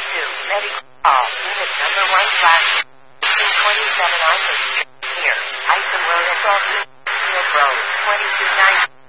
Medical call. Unit number 1 /227 on the here. Tyson Road and Field Road, 2290.